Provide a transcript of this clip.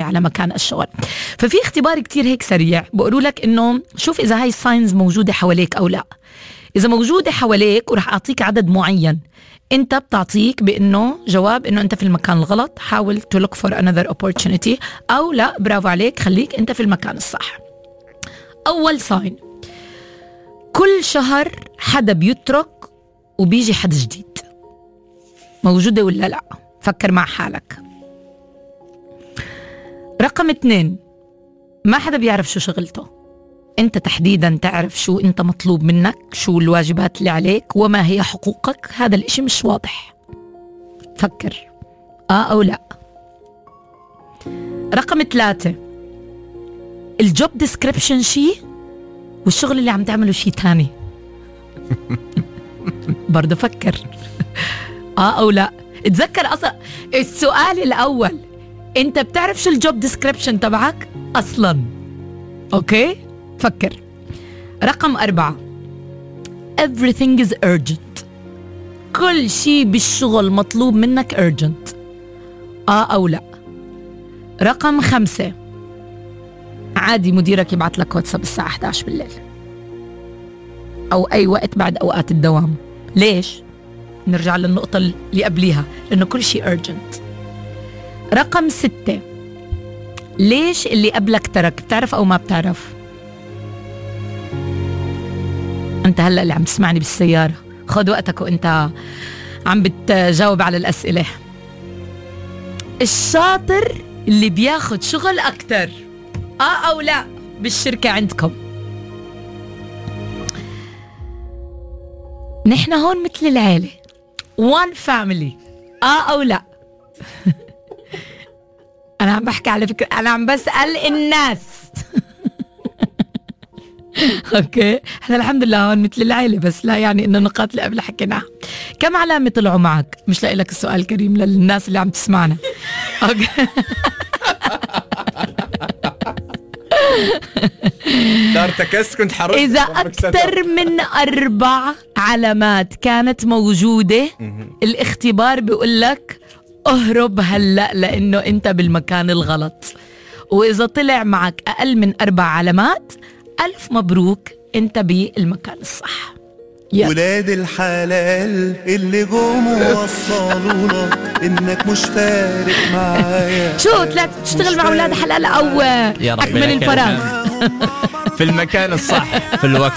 على مكان الشغل. ففي اختبار كتير هيك سريع بقولوا لك إنه شوف إذا هاي الساينز موجودة حواليك أو لا. إذا موجودة حواليك ورح أعطيك عدد معين، أنت بتعطيك بأنه جواب أنه أنت في المكان الغلط، حاول to look for another opportunity، أو لا برافو عليك خليك أنت في المكان الصح. أول ساين، كل شهر حدا بيترك وبيجي حدا جديد. موجودة ولا لا؟ فكر مع حالك. رقم 2، ما حدا بيعرف شو شغلته. انت تحديدا تعرف شو انت مطلوب منك، شو الواجبات اللي عليك وما هي حقوقك. هذا الاشي مش واضح. فكر او لا. رقم 3، الجوب ديسكريبشن شي والشغل اللي عم تعمله شي تاني. برضه فكر او لا. اتذكر اصلا السؤال الاول، انت بتعرف شو الجوب ديسكريبشن تبعك اصلا؟ اوكي فكر. رقم 4، everything is urgent. كل شي بالشغل مطلوب منك urgent. او لا. رقم 5، عادي مديرك يبعث لك واتساب الساعة 11 بالليل او اي وقت بعد اوقات الدوام. ليش؟ نرجع للنقطة اللي قبليها، لأنه كل شيء urgent. رقم 6، ليش اللي قبلك ترك؟ بتعرف أو ما بتعرف؟ أنت هلأ اللي عم تسمعني بالسيارة، خد وقتك وأنت عم بتجاوب على الأسئلة. الشاطر اللي بياخد شغل أكتر، أو لا بالشركة عندكم. نحن هون مثل العيلة، one family. أو لا. أنا عم بحكي على فكرة، أنا عم بسأل الناس. أوكي، إحنا الحمد لله هون مثل العيلة، بس لا يعني إنه النقاط اللي قبل حكيناها. كم علامة طلعوا معك؟ مش لاقي لك السؤال كريم للناس اللي عم تسمعنا. أوكي. دارتكس كنت حرصت. إذا أكثر من 4 علامات كانت موجودة، الاختبار بيقول لك اهرب هلأ لأنه أنت بالمكان الغلط. وإذا طلع معك أقل من 4 علامات، ألف مبروك، أنت بالمكان الصح. ولاد الحلال اللي جم وصلوا لك انك مش فارق معايا. شو طلعت تشتغل مع ولاد حلال او اكمل الفراغ؟ في المكان الصح في الوقت